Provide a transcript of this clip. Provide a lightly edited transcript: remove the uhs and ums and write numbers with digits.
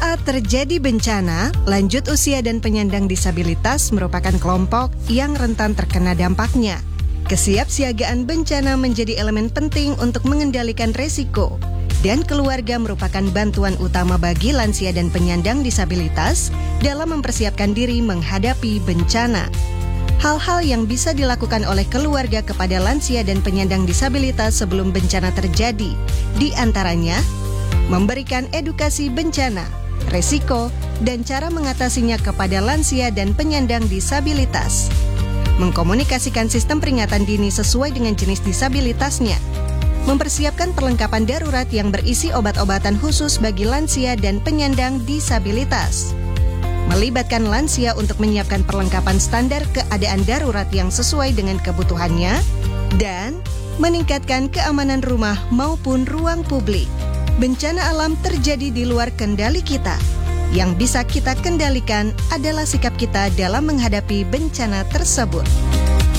Saat terjadi bencana, lanjut usia dan penyandang disabilitas merupakan kelompok yang rentan terkena dampaknya. Kesiapsiagaan bencana menjadi elemen penting untuk mengendalikan resiko, dan keluarga merupakan bantuan utama bagi lansia dan penyandang disabilitas dalam mempersiapkan diri menghadapi bencana. Hal-hal yang bisa dilakukan oleh keluarga kepada lansia dan penyandang disabilitas sebelum bencana terjadi, di antaranya memberikan edukasi bencana, resiko, dan cara mengatasinya kepada lansia dan penyandang disabilitas. Mengkomunikasikan sistem peringatan dini sesuai dengan jenis disabilitasnya. Mempersiapkan perlengkapan darurat yang berisi obat-obatan khusus bagi lansia dan penyandang disabilitas. Melibatkan lansia untuk menyiapkan perlengkapan standar keadaan darurat yang sesuai dengan kebutuhannya. Dan meningkatkan keamanan rumah maupun ruang publik. Bencana alam terjadi di luar kendali kita. Yang bisa kita kendalikan adalah sikap kita dalam menghadapi bencana tersebut.